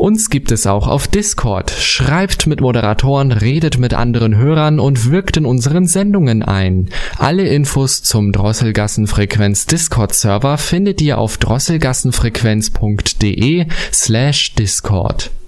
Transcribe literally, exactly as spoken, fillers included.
Uns gibt es auch auf Discord. Schreibt mit Moderatoren, redet mit anderen Hörern und wirkt in unseren Sendungen ein. Alle Infos zum Drosselgassenfrequenz Discord-Server findet ihr auf drosselgassenfrequenz punkt de slash Discord.